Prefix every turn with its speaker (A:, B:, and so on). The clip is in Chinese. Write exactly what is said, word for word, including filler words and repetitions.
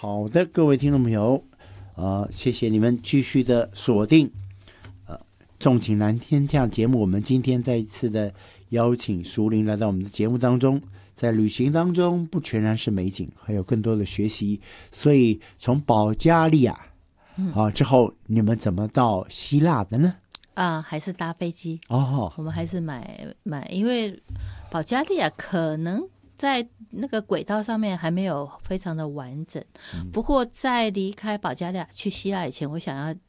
A: 好的，各位听众朋友，呃，谢谢你们继续的锁定呃纵情蓝天下节目。我们今天再一次的邀请淑玲来到我们的节目当中。在旅行当中，不全然是美景，还有更多的学习。所以从保加利亚、嗯、啊之后，你们怎么到希腊的呢？
B: 啊，还是搭飞机
A: 哦。
B: 我们还是买买，因为保加利亚可能在那个轨道上面还没有非常的完整。嗯、不过在离开保加利亚去希腊以前，我想要